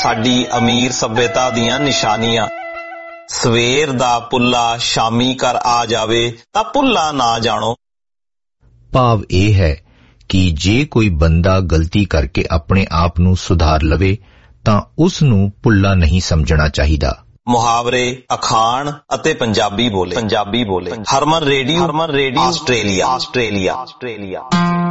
ਸਾਡੀ ਅਮੀਰ ਸੱਭਿਅਤਾ ਦੀਆਂ ਨਿਸ਼ਾਨੀਆਂ। ਸਵੇਰ ਦਾ ਪੁੱਲਾ ਸ਼ਾਮੀ ਘਰ ਆ ਜਾਵੇ ਤਾਂ ਭੁੱਲਾ ਨਾ ਜਾਣੋ। ਭਾਵ ਇਹ ਹੈ ਕਿ ਜੇ ਕੋਈ ਬੰਦਾ ਗਲਤੀ ਕਰਕੇ ਆਪਣੇ ਆਪ ਨੂੰ ਸੁਧਾਰ ਲਵੇ ਤਾਂ ਉਸ ਨੂੰ ਭੁੱਲਾ ਨਹੀਂ ਸਮਝਣਾ ਚਾਹੀਦਾ। ਮੁਹਾਵਰੇ, ਅਖਾਣ ਅਤੇ ਪੰਜਾਬੀ ਬੋਲੇ। ਹਰਮਨ ਰੇਡੀਓ ਆਸਟ੍ਰੇਲੀਆ।